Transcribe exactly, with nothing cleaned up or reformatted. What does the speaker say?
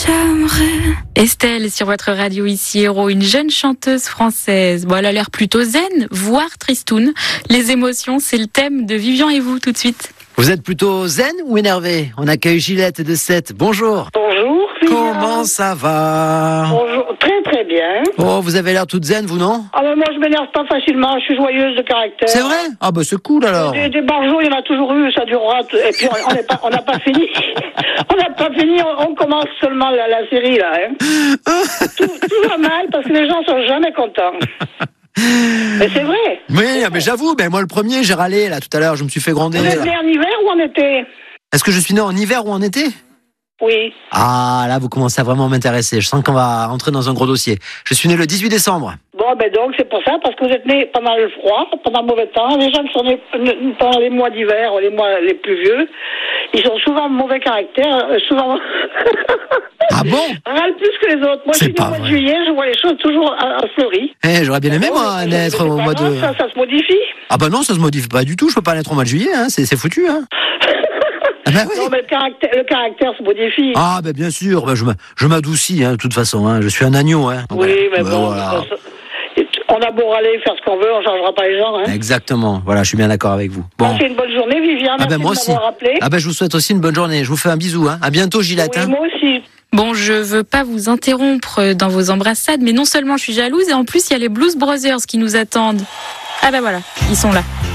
J'aimerais. Estelle sur votre radio ici Héros, une jeune chanteuse française. Bon, elle a l'air plutôt zen, voire tristoun. Les émotions, c'est le thème de Vivian et vous tout de suite. Vous êtes plutôt zen ou énervé? On accueille Gillette de Sète. Bonjour. Bonjour. Vivian. Comment ça va? Bonjour. Très très bien. Oh, vous avez l'air toute zen, vous, non? Ah ben moi je m'énerve pas facilement, je suis joyeuse de caractère. C'est vrai? Ah bah c'est cool alors. Des, des bons jours, il y en a toujours eu, ça durera. t- Et puis on n'est pas, on n'a pas fini. On n'a pas fini, on, on commence seulement la, la série là. Hein. tout, tout va mal parce que les gens sont jamais contents. Mais c'est vrai. Oui, mais j'avoue, ben moi le premier, j'ai râlé là tout à l'heure, je me suis fait gronder. Vous êtes là. né en hiver ou en été? Est-ce que je suis né en hiver ou en été? Oui. Ah là, vous commencez à vraiment m'intéresser. Je sens qu'on va rentrer dans un gros dossier. Je suis né le dix-huit décembre. Bon ben donc c'est pour ça, parce que vous êtes né pendant le froid, pendant le mauvais temps. Les gens qui sont nés pendant les mois d'hiver, les mois les plus vieux, ils ont souvent mauvais caractère, euh, souvent. Ah bon? Râle plus que les autres. Moi, je C'est suis pas au mois de vrai. juillet, je vois les choses toujours à, à fleuries. Eh, j'aurais bien aimé Bon, moi mais- naître mais au c'est mois pas de. grave, Ça, ça se modifie. Ah bah non, ça se modifie pas du tout. Je peux pas naître au mois de juillet, hein. C'est, c'est foutu, hein. Ah bah oui. Non, mais le caractère, le caractère se modifie. Ah bah bien sûr. Bah, je, m'a- je m'adoucis, hein, de toute façon. Hein. Je suis un agneau, hein. oui, Voilà. mais Bah, bon, voilà. ça- on a beau râler, faire ce qu'on veut, on changera pas les gens. Hein. Exactement. Voilà, je suis bien d'accord avec vous. Bon. Passez une bonne journée, Viviane. Ah ben Merci moi de aussi. m'avoir rappelé. Ah ben je vous souhaite aussi une bonne journée. Je vous fais un bisou. Hein. À bientôt, Gillette. Oui, Hein. moi aussi. Bon, je veux pas vous interrompre dans vos embrassades, mais non seulement je suis jalouse, et en plus il y a les Blues Brothers qui nous attendent. Ah bah voilà, ils sont là.